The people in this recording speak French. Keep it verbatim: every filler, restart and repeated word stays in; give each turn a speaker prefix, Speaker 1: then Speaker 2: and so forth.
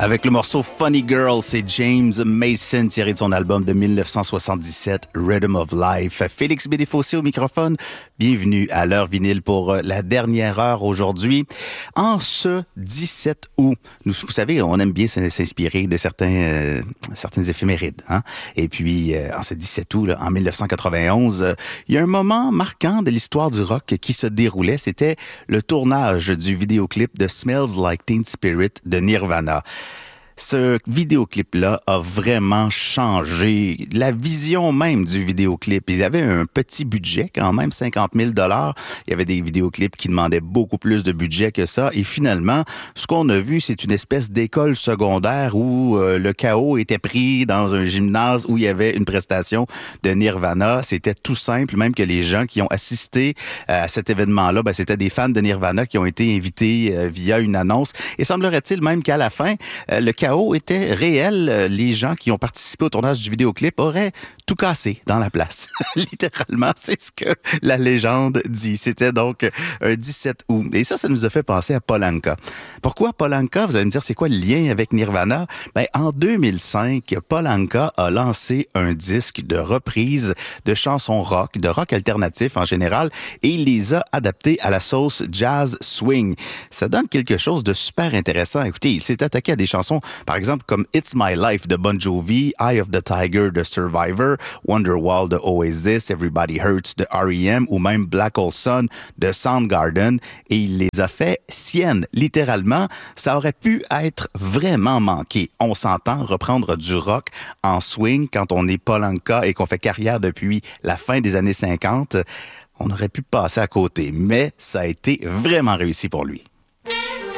Speaker 1: Avec le morceau Funny Girl, c'est James Mason tiré de son album de dix-neuf cent soixante-dix-sept, Rhythm of Life. Félix Bédéfossé au microphone. Bienvenue à l'heure vinyle pour la dernière heure aujourd'hui. En ce dix-sept août, nous, vous savez, on aime bien s'inspirer de certains, euh, certains éphémérides, hein? Et puis, euh, en ce dix-sept août, là, en dix-neuf cent quatre-vingt-onze, euh, il y a un moment marquant de l'histoire du rock qui se déroulait. C'était le tournage du vidéoclip de Smells Like Teen Spirit de Nirvana. Ce vidéoclip-là a vraiment changé la vision même du vidéoclip. Ils avaient un petit budget quand même, cinquante mille dollars. Il y avait des vidéoclips qui demandaient beaucoup plus de budget que ça. Et finalement, ce qu'on a vu, c'est une espèce d'école secondaire où euh, le chaos était pris dans un gymnase où il y avait une prestation de Nirvana. C'était tout simple, même que les gens qui ont assisté à cet événement-là, ben, c'était des fans de Nirvana qui ont été invités euh, via une annonce. Et semblerait-il même qu'à la fin, euh, le chaos était réel. Les gens qui ont participé au tournage du vidéoclip auraient tout cassé dans la place. Littéralement, c'est ce que la légende dit. C'était donc un dix-sept août. Et ça, ça nous a fait penser à Paul Anka. Pourquoi Paul Anka? Vous allez me dire, c'est quoi le lien avec Nirvana? Ben, en deux mille cinq, Paul Anka a lancé un disque de reprise de chansons rock, de rock alternatif en général, et il les a adaptées à la sauce jazz swing. Ça donne quelque chose de super intéressant. Écoutez, il s'est attaqué à des chansons par exemple, comme It's My Life de Bon Jovi, Eye of the Tiger de Survivor, Wonderwall de Oasis, Everybody Hurts de R E M ou même Black Hole Sun de Soundgarden. Et il les a fait siennes. Littéralement, ça aurait pu être vraiment manqué. On s'entend reprendre du rock en swing quand on est Paul Anka et qu'on fait carrière depuis la fin des années cinquante. On aurait pu passer à côté, mais ça a été vraiment réussi pour lui.